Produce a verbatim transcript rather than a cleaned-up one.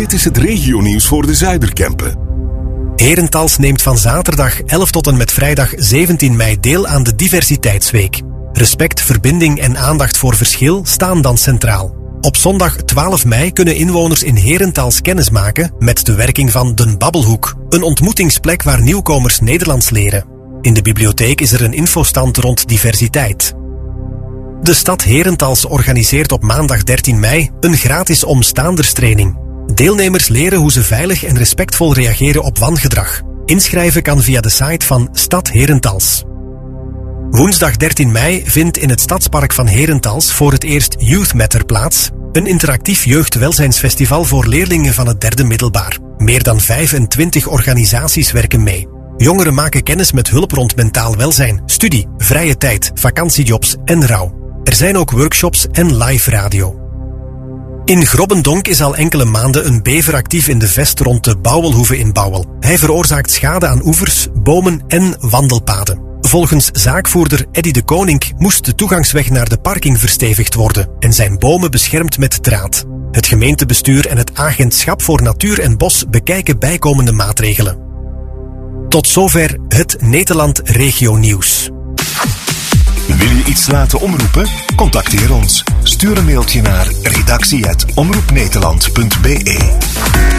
Dit is het regionieuws voor de Zuiderkempen. Herentals neemt van zaterdag elf tot en met vrijdag zeventien mei deel aan de Diversiteitsweek. Respect, verbinding en aandacht voor verschil staan dan centraal. Op zondag twaalf mei kunnen inwoners in Herentals kennis maken met de werking van Den Babbelhoek, een ontmoetingsplek waar nieuwkomers Nederlands leren. In de bibliotheek is er een infostand rond diversiteit. De stad Herentals organiseert op maandag dertien mei een gratis omstaanderstraining. Deelnemers leren hoe ze veilig en respectvol reageren op wangedrag. Inschrijven kan via de site van Stad Herentals. Woensdag dertien mei vindt in het Stadspark van Herentals voor het eerst Youth Matter plaats, een interactief jeugdwelzijnsfestival voor leerlingen van het derde middelbaar. Meer dan vijfentwintig organisaties werken mee. Jongeren maken kennis met hulp rond mentaal welzijn, studie, vrije tijd, vakantiejobs en rouw. Er zijn ook workshops en live radio. In Grobbendonk is al enkele maanden een bever actief in de vest rond de Bouwelhoeve in Bouwel. Hij veroorzaakt schade aan oevers, bomen en wandelpaden. Volgens zaakvoerder Eddy de Koning moest de toegangsweg naar de parking verstevigd worden en zijn bomen beschermd met draad. Het gemeentebestuur en het agentschap voor natuur en bos bekijken bijkomende maatregelen. Tot zover het Nederland Regio Nieuws. Wil je iets laten omroepen? Contacteer ons. Stuur een mailtje naar redactie apenstaartje omroepnederland punt be.